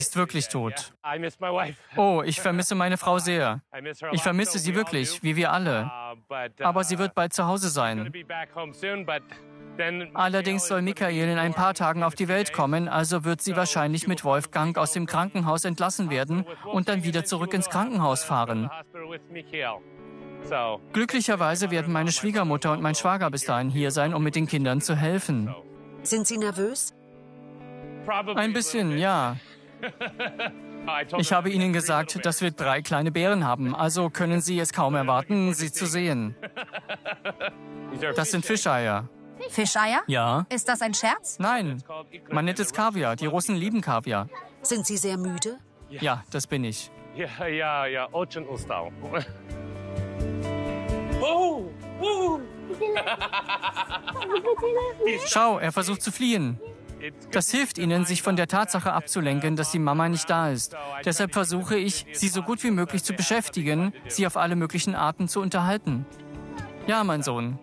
ist wirklich tot. Oh, ich vermisse meine Frau sehr. Ich vermisse sie wirklich, wie wir alle. Aber sie wird bald zu Hause sein. Allerdings soll Michael in ein paar Tagen auf die Welt kommen, also wird sie wahrscheinlich mit Wolfgang aus dem Krankenhaus entlassen werden und dann wieder zurück ins Krankenhaus fahren. Glücklicherweise werden meine Schwiegermutter und mein Schwager bis dahin hier sein, um mit den Kindern zu helfen. Sind Sie nervös? Ein bisschen, ja. Ich habe ihnen gesagt, dass wir 3 kleine Bären haben, also können sie es kaum erwarten, sie zu sehen. Das sind Fischeier. Fischeier? Ja. Ist das ein Scherz? Nein, man nennt es Kaviar. Die Russen lieben Kaviar. Sind Sie sehr müde? Ja, das bin ich. Schau, er versucht zu fliehen. Das hilft ihnen, sich von der Tatsache abzulenken, dass die Mama nicht da ist. Deshalb versuche ich, sie so gut wie möglich zu beschäftigen, sie auf alle möglichen Arten zu unterhalten. Ja, mein Sohn.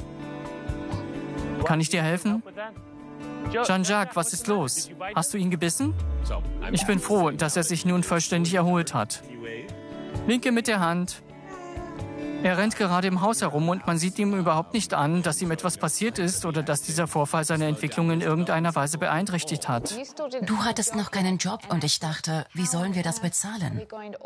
Kann ich dir helfen? Jean-Jacques, was ist los? Hast du ihn gebissen? Ich bin froh, dass er sich nun vollständig erholt hat. Winke mit der Hand. Er rennt gerade im Haus herum und man sieht ihm überhaupt nicht an, dass ihm etwas passiert ist oder dass dieser Vorfall seine Entwicklung in irgendeiner Weise beeinträchtigt hat. Du hattest noch keinen Job und ich dachte, wie sollen wir das bezahlen?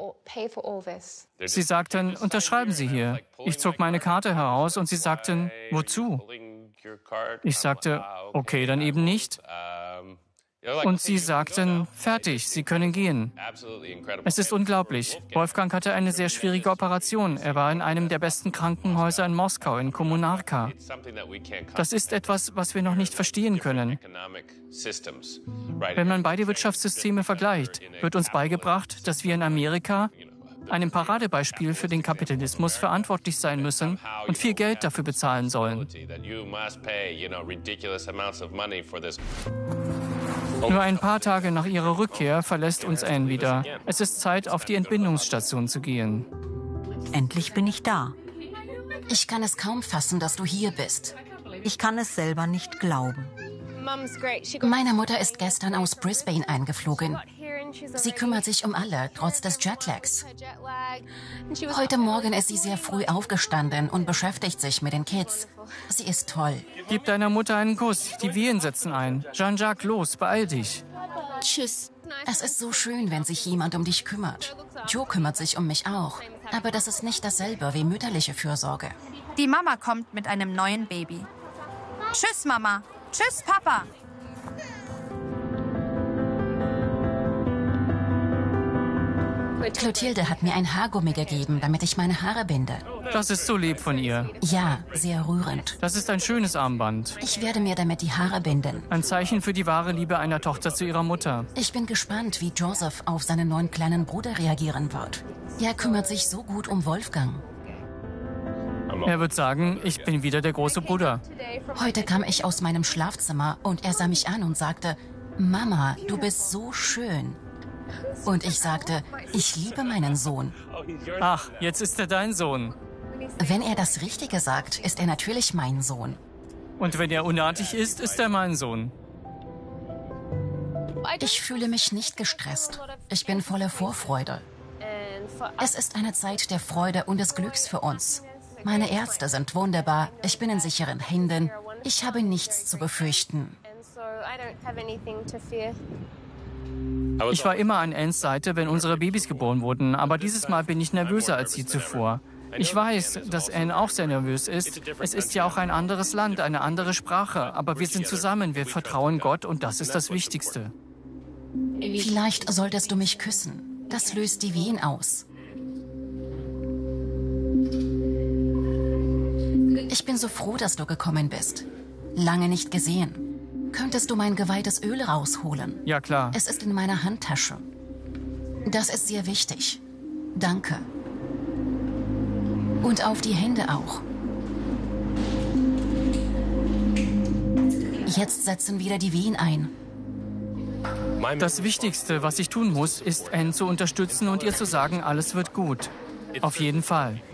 Sie sagten, unterschreiben Sie hier. Ich zog meine Karte heraus und sie sagten, wozu? Ich sagte, okay, dann eben nicht. Und sie sagten, fertig, Sie können gehen. Es ist unglaublich. Wolfgang hatte eine sehr schwierige Operation. Er war in einem der besten Krankenhäuser in Moskau, in Kommunarka. Das ist etwas, was wir noch nicht verstehen können. Wenn man beide Wirtschaftssysteme vergleicht, wird uns beigebracht, dass wir in Amerika, einem Paradebeispiel für den Kapitalismus, verantwortlich sein müssen und viel Geld dafür bezahlen sollen. Nur ein paar Tage nach ihrer Rückkehr verlässt uns Anne wieder. Es ist Zeit, auf die Entbindungsstation zu gehen. Endlich bin ich da. Ich kann es kaum fassen, dass du hier bist. Ich kann es selber nicht glauben. Meine Mutter ist gestern aus Brisbane eingeflogen. Sie kümmert sich um alle, trotz des Jetlags. Heute Morgen ist sie sehr früh aufgestanden und beschäftigt sich mit den Kids. Sie ist toll. Gib deiner Mutter einen Kuss. Die Wehen setzen ein. Jean-Jacques, los, beeil dich. Tschüss. Es ist so schön, wenn sich jemand um dich kümmert. Joe kümmert sich um mich auch. Aber das ist nicht dasselbe wie mütterliche Fürsorge. Die Mama kommt mit einem neuen Baby. Tschüss, Mama. Tschüss, Papa. Clotilde hat mir ein Haargummi gegeben, damit ich meine Haare binde. Das ist so lieb von ihr. Ja, sehr rührend. Das ist ein schönes Armband. Ich werde mir damit die Haare binden. Ein Zeichen für die wahre Liebe einer Tochter zu ihrer Mutter. Ich bin gespannt, wie Joseph auf seinen neuen kleinen Bruder reagieren wird. Er kümmert sich so gut um Wolfgang. Er wird sagen, ich bin wieder der große Bruder. Heute kam ich aus meinem Schlafzimmer und er sah mich an und sagte, Mama, du bist so schön. Und ich sagte, ich liebe meinen Sohn. Ach, jetzt ist er dein Sohn. Wenn er das Richtige sagt, ist er natürlich mein Sohn. Und wenn er unartig ist, ist er mein Sohn. Ich fühle mich nicht gestresst. Ich bin voller Vorfreude. Es ist eine Zeit der Freude und des Glücks für uns. Meine Ärzte sind wunderbar. Ich bin in sicheren Händen. Ich habe nichts zu befürchten. Ich war immer an Annes Seite, wenn unsere Babys geboren wurden, aber dieses Mal bin ich nervöser als je zuvor. Ich weiß, dass Anne auch sehr nervös ist. Es ist ja auch ein anderes Land, eine andere Sprache, aber wir sind zusammen, wir vertrauen Gott und das ist das Wichtigste. Vielleicht solltest du mich küssen. Das löst die Wehen aus. Ich bin so froh, dass du gekommen bist. Lange nicht gesehen. Könntest du mein geweihtes Öl rausholen? Ja, klar. Es ist in meiner Handtasche. Das ist sehr wichtig. Danke. Und auf die Hände auch. Jetzt setzen wieder die Wehen ein. Das Wichtigste, was ich tun muss, ist, Anne zu unterstützen und ihr zu sagen, alles wird gut. Auf jeden Fall.